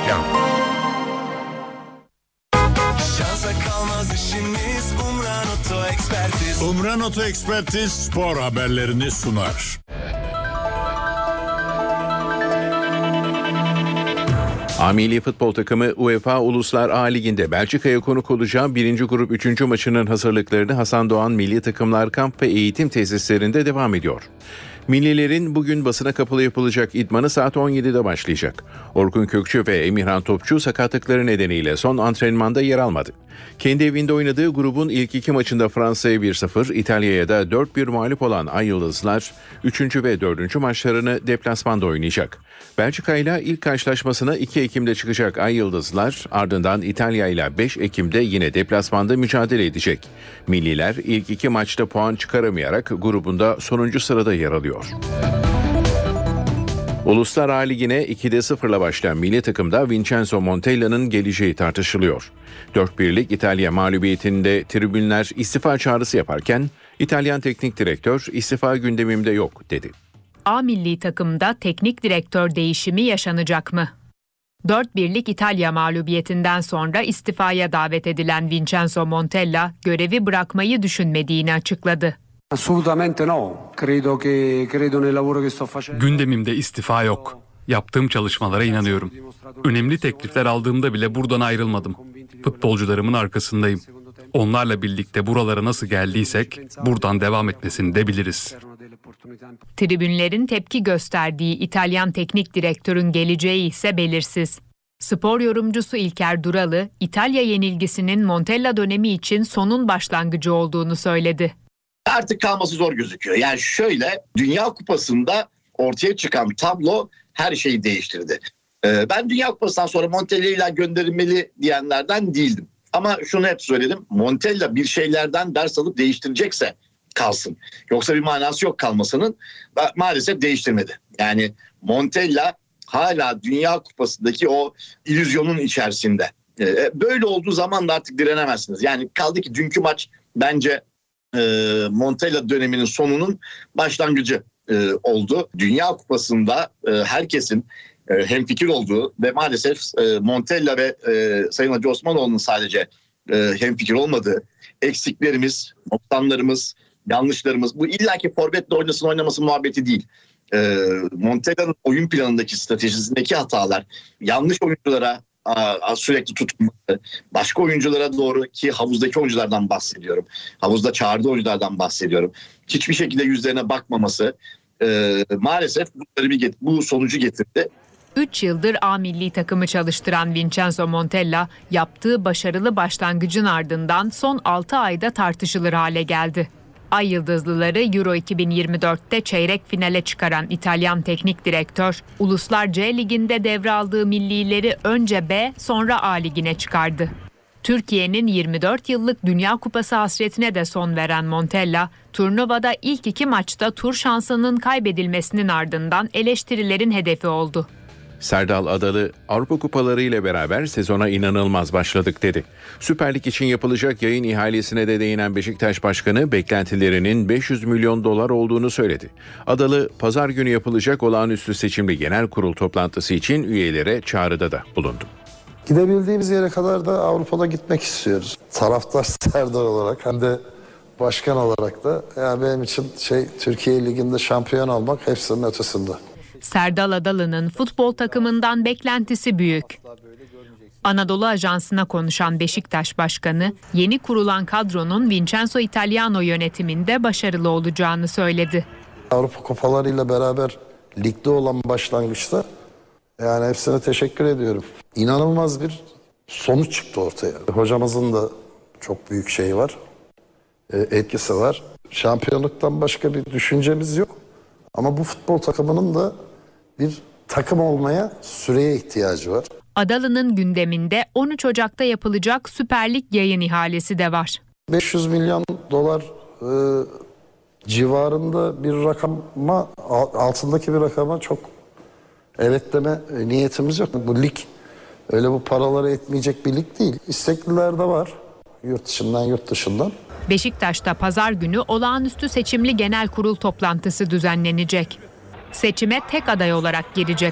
Reklam. Umran Oto Ekspertiz spor haberlerini sunar. A milli futbol takımı UEFA Uluslar A Ligi'nde Belçika'ya konuk olacağı 1. grup 3. maçının hazırlıklarını Hasan Doğan Milli Takımlar Kamp ve Eğitim Tesislerinde devam ediyor. Millilerin bugün basına kapalı yapılacak idmanı saat 17'de başlayacak. Orkun Kökçü ve Emirhan Topçu sakatlıkları nedeniyle son antrenmanda yer almadı. Kendi evinde oynadığı grubun ilk 2 maçında Fransa'ya 1-0, İtalya'ya da 4-1 mağlup olan Ay Yıldızlar 3. ve 4. maçlarını deplasmanda oynayacak. Belçika ile ilk karşılaşmasına 2 Ekim'de çıkacak Ay Yıldızlar, ardından İtalya ile 5 Ekim'de yine deplasmanda mücadele edecek. Milliler ilk 2 maçta puan çıkaramayarak grubunda sonuncu sırada yer alıyor. Uluslar A Ligi'ne 2'de 0'la başlayan milli takımda Vincenzo Montella'nın geleceği tartışılıyor. 4-1'lik İtalya mağlubiyetinde tribünler istifa çağrısı yaparken İtalyan teknik direktör istifa gündemimde yok dedi. A milli takımda teknik direktör değişimi yaşanacak mı? 4-1'lik İtalya mağlubiyetinden sonra istifaya davet edilen Vincenzo Montella görevi bırakmayı düşünmediğini açıkladı. Assolutamente no. Credo nel lavoro che sto facendo. Gündemimde istifa yok. Yaptığım çalışmalara inanıyorum. Önemli teklifler aldığımda bile buradan ayrılmadım. Futbolcularımın arkasındayım. Onlarla birlikte buralara nasıl geldiysek buradan devam etmesini de biliriz. Tribünlerin tepki gösterdiği İtalyan teknik direktörün geleceği ise belirsiz. Spor yorumcusu İlker Duralı, İtalya yenilgisinin Montella dönemi için sonun başlangıcı olduğunu söyledi. Artık kalması zor gözüküyor. Yani şöyle, Dünya Kupası'nda ortaya çıkan tablo her şeyi değiştirdi. Ben Dünya Kupası'ndan sonra Montella'yla gönderilmeli diyenlerden değildim. Ama şunu hep söyledim. Montella bir şeylerden ders alıp değiştirecekse kalsın. Yoksa bir manası yok kalmasının. Maalesef değiştirmedi. Yani Montella hala Dünya Kupası'ndaki o illüzyonun içerisinde. Böyle olduğu zaman da artık direnemezsiniz. Yani kaldı ki dünkü maç bence Montella döneminin sonunun başlangıcı oldu. Dünya Kupası'nda herkesin hemfikir olduğu ve maalesef Montella ve Sayın Hacı Osmanoğlu'nun sadece hemfikir olmadığı eksiklerimiz, noksanlarımız, yanlışlarımız, bu illaki forvetle oynasın oynamasın muhabbeti değil. Montella'nın oyun planındaki stratejisindeki hatalar, yanlış oyunculara sürekli tutulması, başka oyunculara doğru, ki havuzdaki oyunculardan bahsediyorum. Havuzda çağırdığı oyunculardan bahsediyorum. Hiçbir şekilde yüzlerine bakmaması maalesef bu sonucu getirdi. 3 yıldır A milli takımı çalıştıran Vincenzo Montella, yaptığı başarılı başlangıcın ardından son 6 ayda tartışılır hale geldi. Ay Yıldızlıları Euro 2024'te çeyrek finale çıkaran İtalyan teknik direktör, Uluslar C Ligi'nde devraldığı millileri önce B, sonra A Ligi'ne çıkardı. Türkiye'nin 24 yıllık Dünya Kupası hasretine de son veren Montella, turnuvada ilk 2 maçta tur şansının kaybedilmesinin ardından eleştirilerin hedefi oldu. Serdal Adalı, Avrupa Kupaları ile beraber sezona inanılmaz başladık dedi. Süper Lig için yapılacak yayın ihalesine de değinen Beşiktaş Başkanı beklentilerinin 500 milyon dolar olduğunu söyledi. Adalı, pazar günü yapılacak olağanüstü seçimli genel kurul toplantısı için üyelere çağrıda da bulundu. Gidebildiğimiz yere kadar da Avrupa'da gitmek istiyoruz. Taraftar Serdar olarak hem de başkan olarak da yani benim için Türkiye Ligi'nde şampiyon olmak hepsinin ötesinde. Serdal Adalı'nın futbol takımından beklentisi büyük. Anadolu Ajansı'na konuşan Beşiktaş Başkanı, yeni kurulan kadronun Vincenzo Italiano yönetiminde başarılı olacağını söyledi. Avrupa kupalarıyla beraber ligde olan başlangıçta yani hepsine teşekkür ediyorum. İnanılmaz bir sonuç çıktı ortaya. Hocamızın da çok büyük şeyi var, etkisi var. Şampiyonluktan başka bir düşüncemiz yok. Ama bu futbol takımının da bir takım olmaya süreye ihtiyacı var. Adalı'nın gündeminde 13 Ocak'ta yapılacak Süper Lig yayın ihalesi de var. 500 milyon dolar civarında bir rakama, altındaki bir rakama çok evet deme niyetimiz yok. Bu lig öyle bu paraları etmeyecek bir lig değil. İstekliler de var. Yurt dışından, yurt dışından. Beşiktaş'ta pazar günü olağanüstü seçimli genel kurul toplantısı düzenlenecek. Seçime tek aday olarak girecek